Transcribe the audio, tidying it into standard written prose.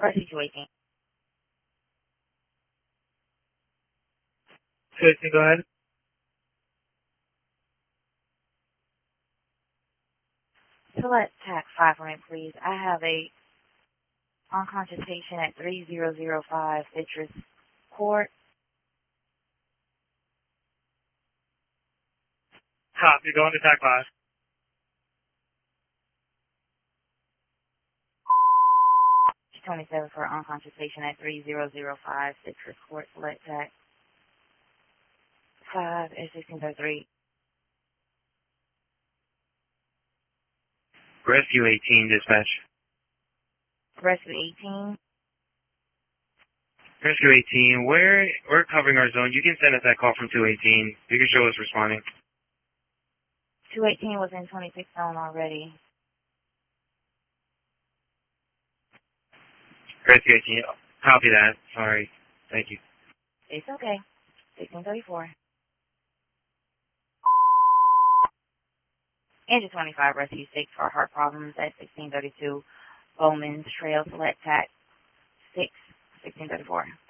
Rescue 218. 218, go ahead. Select TAC 5 for me, please. I have a unconscious patient at 3005 Citrus Court. Copy, go on to TAC 5. She's 27 for unconscious patient at 3005 Citrus Court. Select TAC 5 at 1633. Rescue 18, dispatch. Rescue 18. Rescue 18, we're covering our zone. You can send us that call from 218. You can show us responding. 218 was in 26 zone already. Rescue 18, copy that. Sorry. Thank you. It's okay. 1634. Engine 25, Rescue 6 for heart problems at 1632 Bowman's Trail. Select TAC 6, 1634.